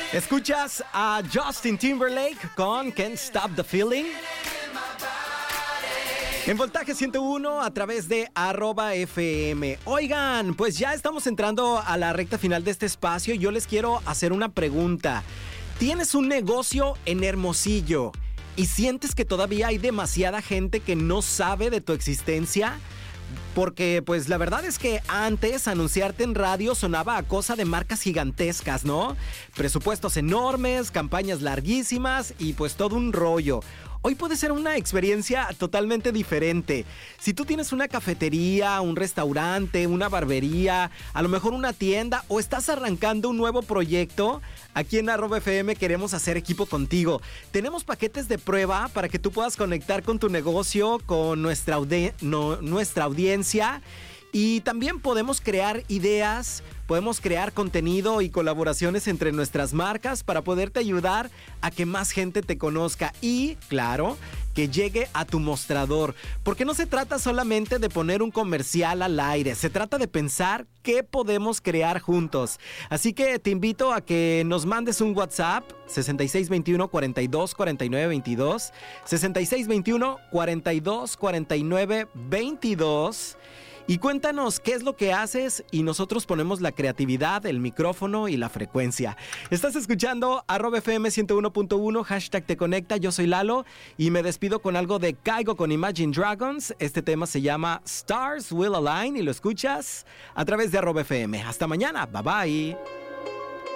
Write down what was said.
Escuchas a Justin Timberlake con Can't Stop the Feeling. En Voltaje 101 a través de @FM. Oigan, pues ya estamos entrando a la recta final de este espacio y yo les quiero hacer una pregunta. ¿Tienes un negocio en Hermosillo y sientes que todavía hay demasiada gente que no sabe de tu existencia? Porque pues la verdad es que antes anunciarte en radio sonaba a cosa de marcas gigantescas, ¿no? Presupuestos enormes, campañas larguísimas y pues todo un rollo. Hoy puede ser una experiencia totalmente diferente. Si tú tienes una cafetería, un restaurante, una barbería, a lo mejor una tienda o estás arrancando un nuevo proyecto, aquí en @FM queremos hacer equipo contigo. Tenemos paquetes de prueba para que tú puedas conectar con tu negocio, con nuestra audiencia. Y también podemos crear ideas, podemos crear contenido y colaboraciones entre nuestras marcas para poderte ayudar a que más gente te conozca y, claro, que llegue a tu mostrador. Porque no se trata solamente de poner un comercial al aire, se trata de pensar qué podemos crear juntos. Así que te invito a que nos mandes un WhatsApp 6621 42 49 22, 6621 42 49 22. Y cuéntanos qué es lo que haces y nosotros ponemos la creatividad, el micrófono y la frecuencia. Estás escuchando @FM 101.1, #te conecta, yo soy Lalo y me despido con algo de Caigo con Imagine Dragons. Este tema se llama Stars Will Align y lo escuchas a través de @FM. Hasta mañana, bye bye.